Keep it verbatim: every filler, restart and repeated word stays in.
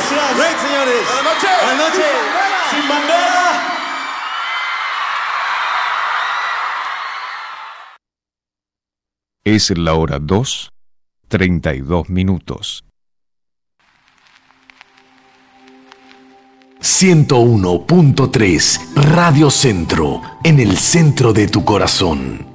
Gracias. Break, señores. Buenas noches. Buenas noches. Sin bandera. Es la hora dos, treinta y dos minutos. ciento uno punto tres Radio Centro, en el centro de tu corazón.